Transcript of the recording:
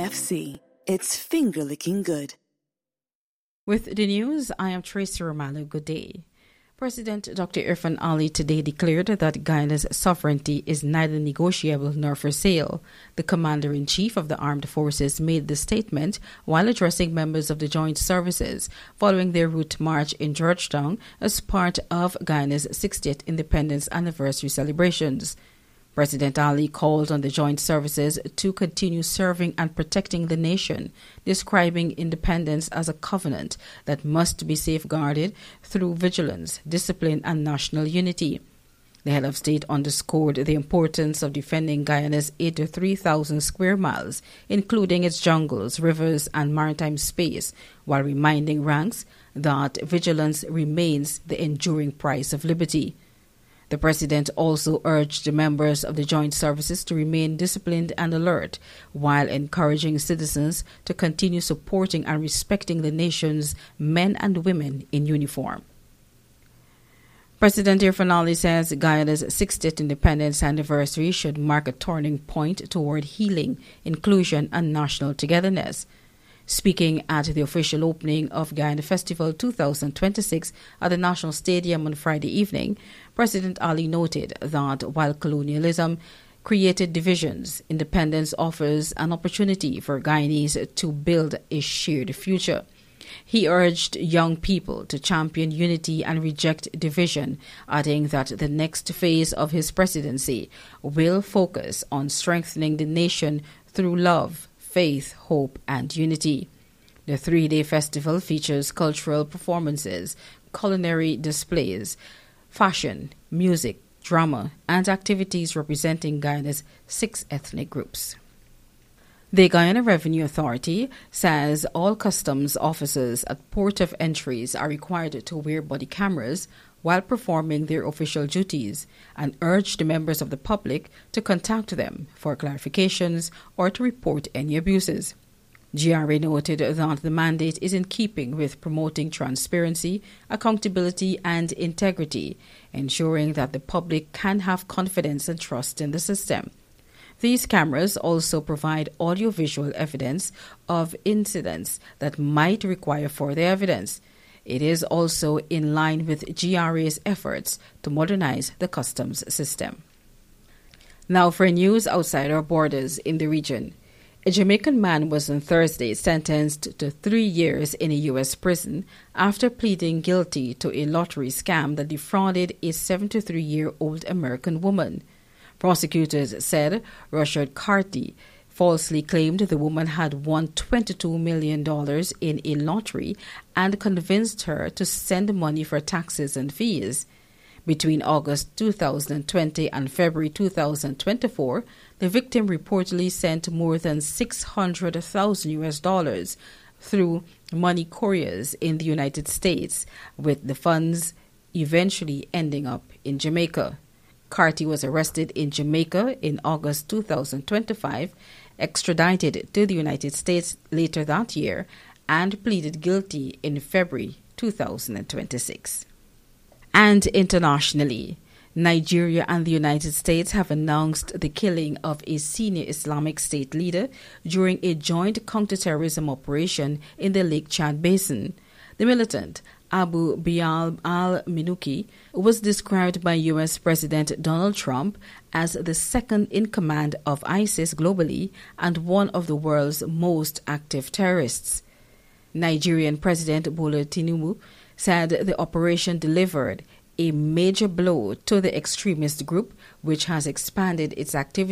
KFC. It's finger-licking good. With the news, I am Tracy Romano. Good day. President Dr. Irfaan Ali today declared that Guyana's sovereignty is neither negotiable nor for sale. The Commander-in-Chief of the Armed Forces made the statement while addressing members of the joint services following their route march in Georgetown as part of Guyana's 60th independence anniversary celebrations. President Ali called on the joint services to continue serving and protecting the nation, describing independence as a covenant that must be safeguarded through vigilance, discipline, and national unity. The head of state underscored the importance of defending Guyana's 83,000 square miles, including its jungles, rivers, and maritime space, while reminding ranks that vigilance remains the enduring price of liberty. The president also urged the members of the joint services to remain disciplined and alert, while encouraging citizens to continue supporting and respecting the nation's men and women in uniform. President Irfaan Ali says Guyana's 60th independence anniversary should mark a turning point toward healing, inclusion, and national togetherness. Speaking at the official opening of Guyana Festival 2026 at the National Stadium on Friday evening, President Ali noted that while colonialism created divisions, independence offers an opportunity for Guyanese to build a shared future. He urged young people to champion unity and reject division, adding that the next phase of his presidency will focus on strengthening the nation through love, faith, hope, and unity. The three-day festival features cultural performances, culinary displays, fashion, music, drama, and activities representing Guyana's 6 ethnic groups. The Guyana Revenue Authority says all customs officers at port of entries are required to wear body cameras while performing their official duties, and urged the members of the public to contact them for clarifications or to report any abuses. GRA noted that the mandate is in keeping with promoting transparency, accountability, and integrity, ensuring that the public can have confidence and trust in the system. These cameras also provide audio-visual evidence of incidents that might require further evidence. It is also in line with GRA's efforts to modernize the customs system. Now for news outside our borders in the region. A Jamaican man was on Thursday sentenced to 3 years in a U.S. prison after pleading guilty to a lottery scam that defrauded a 73-year-old American woman. Prosecutors said Rashad Carty falsely claimed the woman had won $22 million in a lottery and convinced her to send money for taxes and fees. Between August 2020 and February 2024, the victim reportedly sent more than $600,000 through money couriers in the United States, with the funds eventually ending up in Jamaica. Carty was arrested in Jamaica in August 2025, extradited to the United States later that year, and pleaded guilty in February 2026. And internationally, Nigeria and the United States have announced the killing of a senior Islamic State leader during a joint counterterrorism operation in the Lake Chad Basin. The militant, Abu Bilal al-Minuki, was described by U.S. President Donald Trump as the second in command of ISIS globally and one of the world's most active terrorists. Nigerian President Bola Tinubu said the operation delivered a major blow to the extremist group, which has expanded its activities